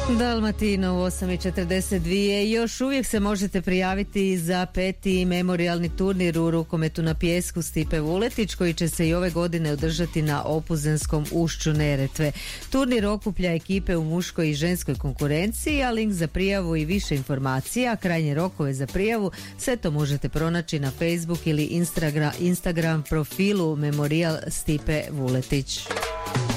Dalmatino u 8:42. Još uvijek se možete prijaviti za 5. memorijalni turnir u rukometu na pijesku Stipe Vuletić koji će se i ove godine održati na Opuzenskom ušću Neretve. Turnir okuplja ekipe u muškoj i ženskoj konkurenciji, a link za prijavu i više informacija, krajnje rokove za prijavu, sve to možete pronaći na Facebook ili Instagram profilu Memorijal Stipe Vuletić.